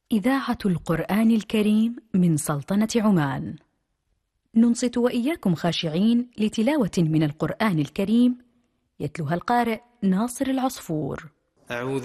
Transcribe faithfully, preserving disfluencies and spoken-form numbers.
إذاعة القرآن الكريم من سلطنة عمان. ننصت وإياكم خاشعين لتلاوة من القرآن الكريم يتلوها القارئ ناصر العصفور. أعوذ